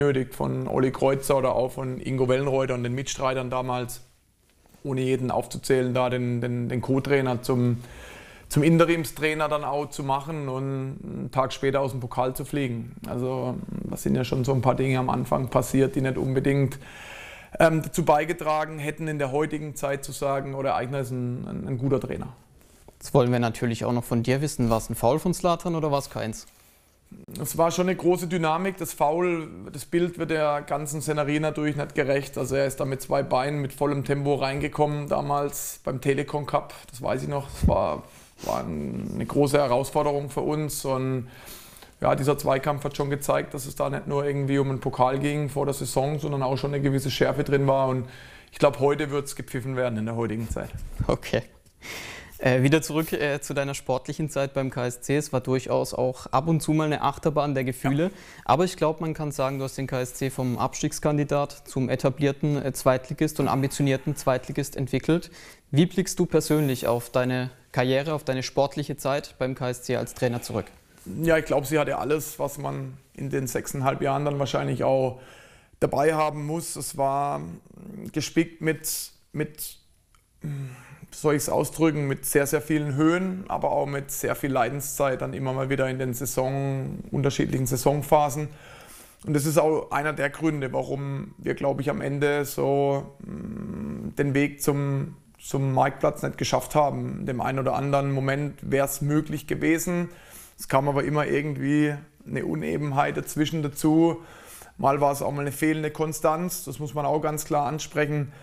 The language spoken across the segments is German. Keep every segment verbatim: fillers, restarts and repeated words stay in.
benötigt von Olli Kreuzer oder auch von Ingo Wellenreuter und den Mitstreitern damals, ohne jeden aufzuzählen, da den, den, den Co-Trainer zum, zum Interimstrainer dann auch zu machen und einen Tag später aus dem Pokal zu fliegen. Also das sind ja schon so ein paar Dinge am Anfang passiert, die nicht unbedingt ähm, dazu beigetragen hätten, in der heutigen Zeit zu sagen, oder Eigner ist ein, ein, ein guter Trainer. Jetzt wollen wir natürlich auch noch von dir wissen, war es ein Foul von Zlatan oder war es keins? Es war schon eine große Dynamik. Das Foul, das Bild wird der ganzen Szenerie natürlich nicht gerecht. Also er ist da mit zwei Beinen mit vollem Tempo reingekommen, damals beim Telekom Cup. Das weiß ich noch. Es war, war eine große Herausforderung für uns. Und ja, dieser Zweikampf hat schon gezeigt, dass es da nicht nur irgendwie um einen Pokal ging vor der Saison, sondern auch schon eine gewisse Schärfe drin war. Und ich glaube, heute wird es gepfiffen werden in der heutigen Zeit. Okay. Äh, wieder zurück äh, zu deiner sportlichen Zeit beim K S C. Es war durchaus auch ab und zu mal eine Achterbahn der Gefühle. Ja. Aber ich glaube, man kann sagen, du hast den K S C vom Abstiegskandidat zum etablierten äh, Zweitligist und ambitionierten Zweitligist entwickelt. Wie blickst du persönlich auf deine Karriere, auf deine sportliche Zeit beim K S C als Trainer zurück? Ja, ich glaube, sie hatte alles, was man in den sechseinhalb Jahren dann wahrscheinlich auch dabei haben muss. Es war gespickt mit, mit soll ich es ausdrücken, mit sehr, sehr vielen Höhen, aber auch mit sehr viel Leidenszeit dann immer mal wieder in den Saison, unterschiedlichen Saisonphasen. Und das ist auch einer der Gründe, warum wir, glaube ich, am Ende so mh, den Weg zum, zum Marktplatz nicht geschafft haben. In dem einen oder anderen Moment wäre es möglich gewesen. Es kam aber immer irgendwie eine Unebenheit dazwischen dazu. Mal war es auch mal eine fehlende Konstanz, das muss man auch ganz klar ansprechen.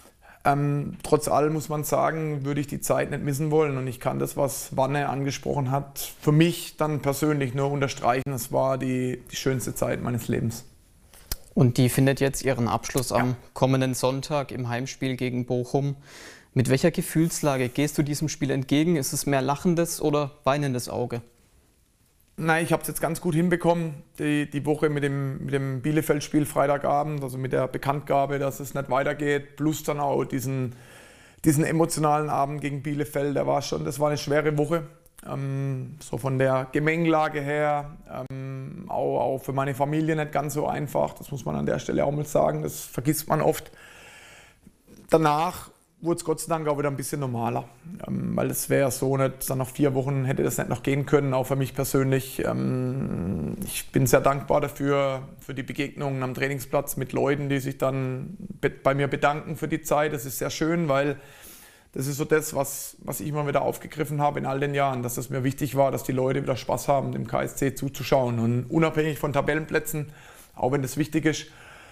Ähm, trotz allem muss man sagen, würde ich die Zeit nicht missen wollen und ich kann das, was Wanne angesprochen hat, für mich dann persönlich nur unterstreichen. Es war die, die schönste Zeit meines Lebens. Und die findet jetzt ihren Abschluss ja. am kommenden Sonntag im Heimspiel gegen Bochum. Mit welcher Gefühlslage gehst du diesem Spiel entgegen? Ist es mehr lachendes oder weinendes Auge? Nein, ich habe es jetzt ganz gut hinbekommen, die, die Woche mit dem, mit dem Bielefeld-Spiel Freitagabend, also mit der Bekanntgabe, dass es nicht weitergeht, plus dann auch diesen, diesen emotionalen Abend gegen Bielefeld, der war schon, das war eine schwere Woche, ähm, so von der Gemengelage her, ähm, auch, auch für meine Familie nicht ganz so einfach, das muss man an der Stelle auch mal sagen, das vergisst man oft. Danach wurde es Gott sei Dank auch wieder ein bisschen normaler, ähm, weil es wäre so nicht, dann nach vier Wochen hätte das nicht noch gehen können, auch für mich persönlich. Ähm, ich bin sehr dankbar dafür, für die Begegnungen am Trainingsplatz mit Leuten, die sich dann bei mir bedanken für die Zeit. Das ist sehr schön, weil das ist so das, was, was ich immer wieder aufgegriffen habe in all den Jahren, dass es mir wichtig war, dass die Leute wieder Spaß haben, dem K S C zuzuschauen. Und unabhängig von Tabellenplätzen, auch wenn das wichtig ist,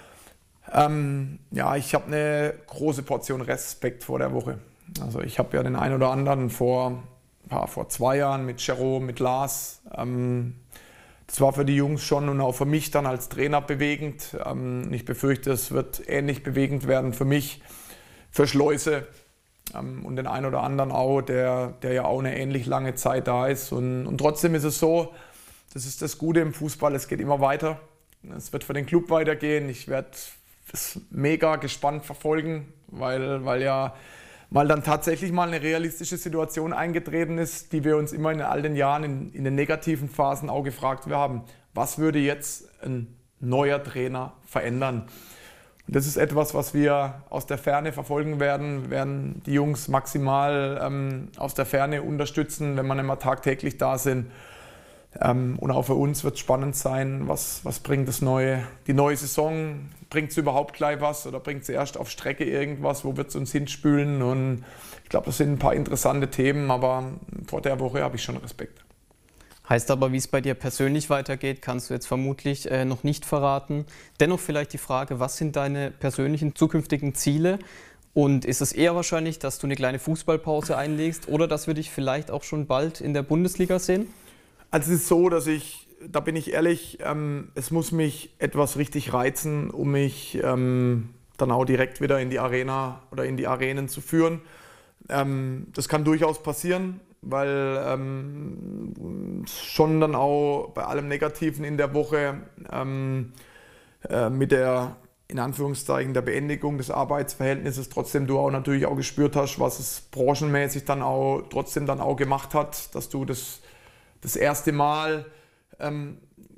Ähm, ja, ich habe eine große Portion Respekt vor der Woche. Also ich habe ja den einen oder anderen vor, ja, vor zwei Jahren mit Jerome, mit Lars. Ähm, das war für die Jungs schon und auch für mich dann als Trainer bewegend. Ähm, ich befürchte, es wird ähnlich bewegend werden für mich, für Schleuse ähm, und den einen oder anderen auch, der, der ja auch eine ähnlich lange Zeit da ist. Und, und trotzdem ist es so, das ist das Gute im Fußball, es geht immer weiter. Es wird für den Club weitergehen. Ich werde das mega gespannt verfolgen, weil, weil ja mal dann tatsächlich mal eine realistische Situation eingetreten ist, die wir uns immer in all den Jahren in, in den negativen Phasen auch gefragt haben. Was würde jetzt ein neuer Trainer verändern? Und das ist etwas, was wir aus der Ferne verfolgen werden, wir werden die Jungs maximal ähm, aus der Ferne unterstützen, wenn wir immer tagtäglich da sind. Ähm, und auch für uns wird es spannend sein, was, was bringt das neue, die neue Saison, bringt es überhaupt gleich was oder bringt sie erst auf Strecke irgendwas, wo wird es uns hinspülen? Und ich glaube, das sind ein paar interessante Themen, aber vor der Woche habe ich schon Respekt. Heißt aber, wie es bei dir persönlich weitergeht, kannst du jetzt vermutlich äh, noch nicht verraten. Dennoch vielleicht die Frage, was sind deine persönlichen zukünftigen Ziele? Und ist es eher wahrscheinlich, dass du eine kleine Fußballpause einlegst oder dass wir dich vielleicht auch schon bald in der Bundesliga sehen? Also es ist so, dass ich, da bin ich ehrlich, ähm, es muss mich etwas richtig reizen, um mich ähm, dann auch direkt wieder in die Arena oder in die Arenen zu führen. Ähm, das kann durchaus passieren, weil ähm, schon dann auch bei allem Negativen in der Woche ähm, äh, mit der, in Anführungszeichen, der Beendigung des Arbeitsverhältnisses trotzdem du auch natürlich auch gespürt hast, was es branchenmäßig dann auch trotzdem dann auch gemacht hat, dass du das das erste Mal ähm,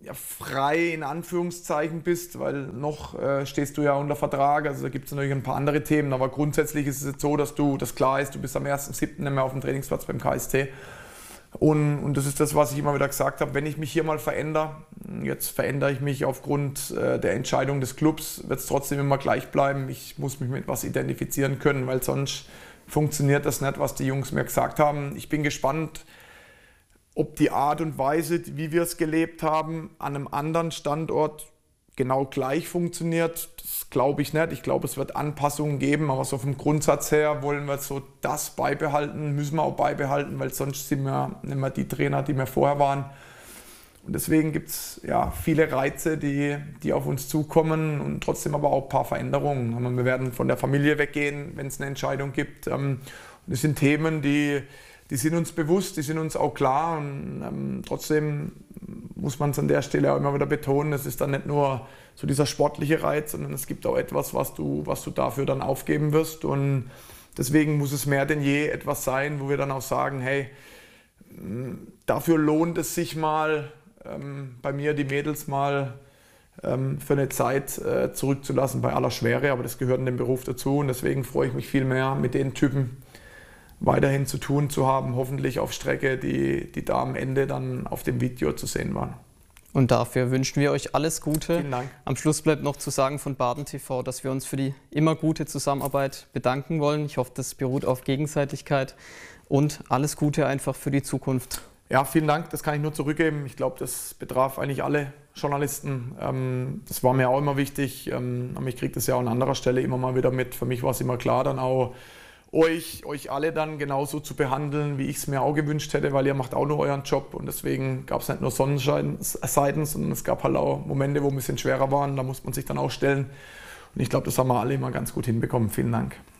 ja, frei in Anführungszeichen bist, weil noch äh, stehst du ja unter Vertrag, also da gibt es natürlich ein paar andere Themen, aber grundsätzlich ist es jetzt so, dass du, das klar ist, du bist am ersten siebten nicht mehr auf dem Trainingsplatz beim K S C. Und, und das ist das, was ich immer wieder gesagt habe, wenn ich mich hier mal verändere, jetzt verändere ich mich aufgrund äh, der Entscheidung des Clubs, wird es trotzdem immer gleich bleiben. Ich muss mich mit was identifizieren können, weil sonst funktioniert das nicht, was die Jungs mir gesagt haben. Ich bin gespannt, ob die Art und Weise, wie wir es gelebt haben, an einem anderen Standort genau gleich funktioniert. Das glaube ich nicht. Ich glaube, es wird Anpassungen geben, aber so vom Grundsatz her wollen wir so das beibehalten, müssen wir auch beibehalten, weil sonst sind wir nicht mehr die Trainer, die wir vorher waren. Und deswegen gibt es ja viele Reize, die, die auf uns zukommen und trotzdem aber auch ein paar Veränderungen. Wir werden von der Familie weggehen, wenn es eine Entscheidung gibt. Und es sind Themen, die Die sind uns bewusst, die sind uns auch klar und ähm, trotzdem muss man es an der Stelle auch immer wieder betonen, es ist dann nicht nur so dieser sportliche Reiz, sondern es gibt auch etwas, was du, was du dafür dann aufgeben wirst und deswegen muss es mehr denn je etwas sein, wo wir dann auch sagen, hey, dafür lohnt es sich mal, ähm, bei mir die Mädels mal ähm, für eine Zeit äh, zurückzulassen bei aller Schwere, aber das gehört in den Beruf dazu und deswegen freue ich mich viel mehr mit den Typen weiterhin zu tun zu haben, hoffentlich auf Strecke, die, die da am Ende dann auf dem Video zu sehen waren. Und dafür wünschen wir euch alles Gute. Vielen Dank. Am Schluss bleibt noch zu sagen von Baden T V, dass wir uns für die immer gute Zusammenarbeit bedanken wollen. Ich hoffe, das beruht auf Gegenseitigkeit und alles Gute einfach für die Zukunft. Ja, vielen Dank, das kann ich nur zurückgeben. Ich glaube, das betraf eigentlich alle Journalisten. Das war mir auch immer wichtig. Aber ich kriege das ja auch an anderer Stelle immer mal wieder mit. Für mich war es immer klar, dann auch Euch, euch alle dann genauso zu behandeln, wie ich es mir auch gewünscht hätte, weil ihr macht auch nur euren Job und deswegen gab es nicht nur Sonnenseiten, sondern es gab halt auch Momente, wo ein bisschen schwerer waren, da muss man sich dann auch stellen und ich glaube, das haben wir alle immer ganz gut hinbekommen. Vielen Dank.